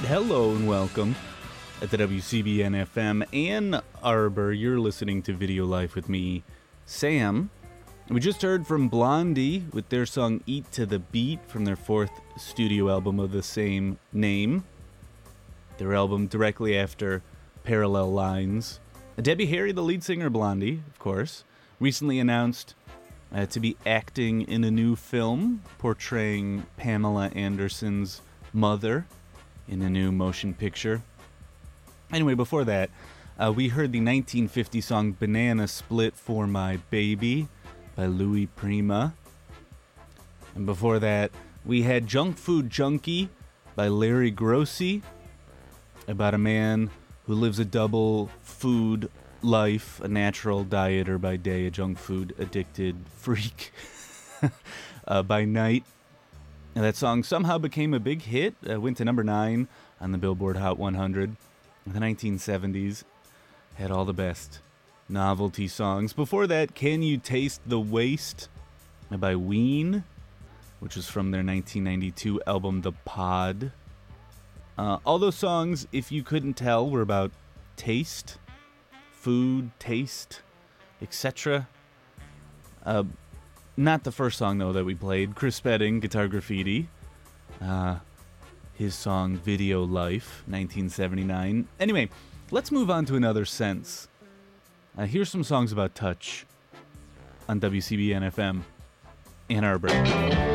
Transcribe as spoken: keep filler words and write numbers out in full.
Hello and welcome at the W C B N F M Ann Arbor. You're listening to Video Life with me, Sam. We just heard from Blondie with their song Eat to the Beat from their fourth studio album of the same name. Their album directly after Parallel Lines. Debbie Harry, the lead singer of Blondie, of course, recently announced uh, to be acting in a new film portraying Pamela Anderson's mother in a new motion picture. Anyway, before that, uh, we heard the nineteen fifty song Banana Split for My Baby by Louis Prima. And before that, we had Junk Food Junkie by Larry Grossi, about a man who lives a double food life, a natural dieter by day, a junk food addicted freak uh, by night. And that song somehow became a big hit, uh, went to number nine on the Billboard Hot one hundred in the nineteen seventies. Had all the best novelty songs. Before that, Can You Taste the Waste by Ween, which was from their nineteen ninety-two album The Pod. Uh, all those songs, if you couldn't tell, were about taste, food, taste, et cetera. Uh, not the first song, though, that we played. Chris Spedding, Guitar Graffiti. Uh, his song Video Life, nineteen seventy-nine. Anyway, let's move on to another sense. Uh, here's some songs about touch on W C B N F M Ann Arbor.